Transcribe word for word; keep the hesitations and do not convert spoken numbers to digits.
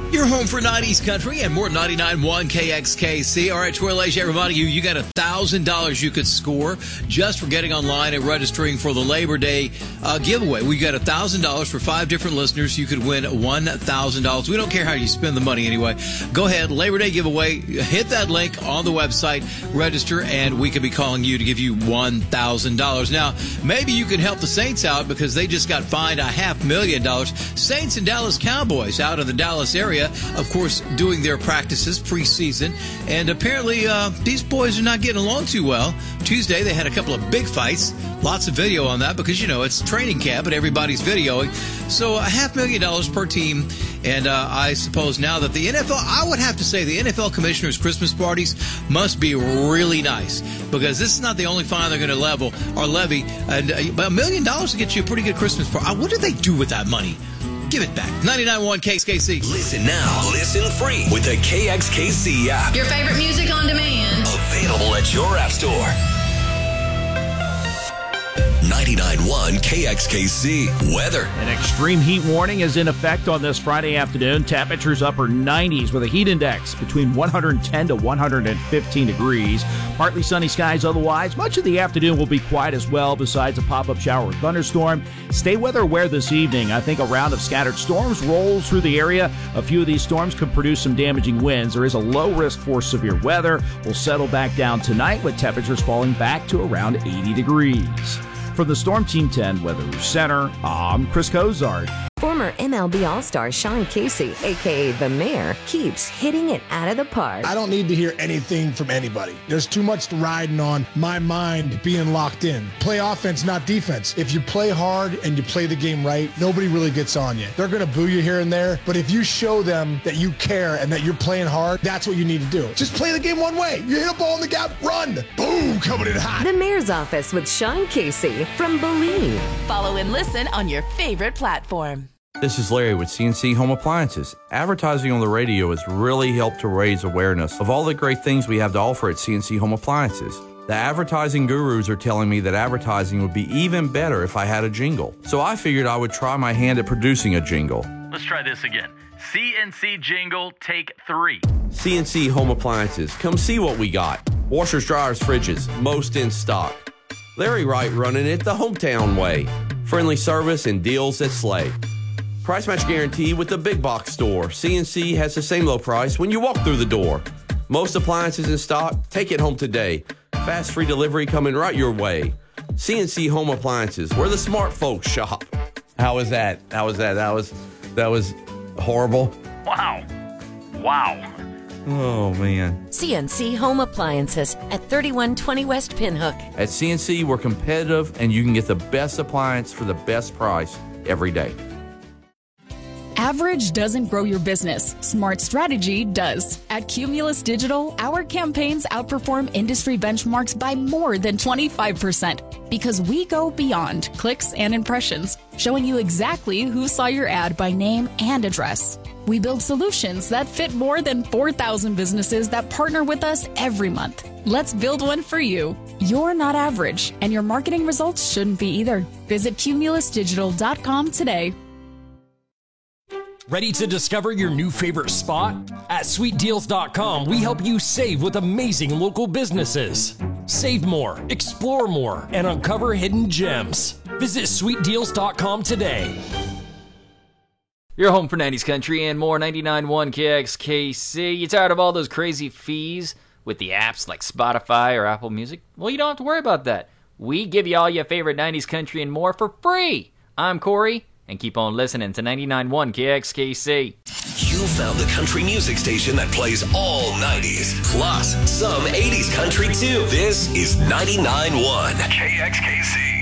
Your home for nineties country and more. Ninety-nine point one K X K C. All right, Troy Lacia reminding you, you got one thousand dollars you could score just for getting online and registering for the Labor Day uh, giveaway. We got one thousand dollars for five different listeners. You could win one thousand dollars. We don't care how you spend the money anyway. Go ahead, Labor Day giveaway. Hit that link on the website, register, and we could be calling you to give you one thousand dollars. Now, maybe you can help the Saints out because they just got fined a half million dollars. Saints and Dallas Cowboys out of the Dallas area, of course, doing their practices preseason. And apparently, uh, these boys are not getting along too well. Tuesday, they had a couple of big fights. Lots of video on that because, you know, it's training camp and everybody's videoing. So a half million dollars per team. And uh, I suppose now that the N F L, I would have to say the N F L commissioners' Christmas parties must be really nice because this is not the only fine they're going to level or levy. And uh, a million dollars to get you a pretty good Christmas party. What do they do with that money? Give it back. ninety-nine point one K X K C. Listen now. Listen free with the K X K C app. Your favorite music on demand. Available at your app store. ninety-nine point one K X K C weather. An extreme heat warning is in effect on this Friday afternoon. Temperatures upper nineties with a heat index between one hundred ten to one hundred fifteen degrees. Partly sunny skies otherwise. Much of the afternoon will be quiet as well, besides a pop-up shower or thunderstorm. Stay weather aware this evening. I think a round of scattered storms rolls through the area. A few of these storms could produce some damaging winds. There is a low risk for severe weather. We'll settle back down tonight with temperatures falling back to around eighty degrees. From the Storm Team ten Weather Center, I'm Chris Cozart. Former M L B All-Star Sean Casey, a k a. The Mayor, keeps hitting it out of the park. I don't need to hear anything from anybody. There's too much riding on my mind being locked in. Play offense, not defense. If you play hard and you play the game right, nobody really gets on you. They're going to boo you here and there, but if you show them that you care and that you're playing hard, that's what you need to do. Just play the game one way. You hit a ball in the gap, run. Boom, coming in hot. The Mayor's Office with Sean Casey from Believe. Follow and listen on your favorite platform. This is Larry with C N C Home Appliances. Advertising on the radio has really helped to raise awareness of all the great things we have to offer at C N C Home Appliances. The advertising gurus are telling me that advertising would be even better if I had a jingle. So I figured I would try my hand at producing a jingle. Let's try this again. C N C jingle, take three. C N C Home Appliances. Come see what we got. Washers, dryers, fridges, most in stock. Larry Wright running it the hometown way. Friendly service and deals that slay. Price match guarantee with the big box store. C N C has the same low price when you walk through the door. Most appliances in stock, take it home today. Fast free delivery coming right your way. C N C Home Appliances, where the smart folks shop. How was that? How was that? That was that was horrible. Wow. Wow. Oh, man. C N C Home Appliances at thirty-one twenty West Pinhook. At C N C, we're competitive, and you can get the best appliance for the best price every day. Average doesn't grow your business. Smart strategy does. At Cumulus Digital, our campaigns outperform industry benchmarks by more than twenty-five percent because we go beyond clicks and impressions, showing you exactly who saw your ad by name and address. We build solutions that fit more than four thousand businesses that partner with us every month. Let's build one for you. You're not average, and your marketing results shouldn't be either. Visit cumulus digital dot com today. Ready to discover your new favorite spot? At sweet deals dot com, we help you save with amazing local businesses. Save more, explore more, and uncover hidden gems. Visit sweet deals dot com today. Your home for nineties country and more. Ninety-nine point one K X K C. You tired of all those crazy fees with the apps like Spotify or Apple Music? Well, you don't have to worry about that. We give you all your favorite nineties country and more for free. I'm Corey. And keep on listening to ninety-nine point one K X K C. You found the country music station that plays all nineties, plus some eighties country too. This is ninety-nine point one K X K C.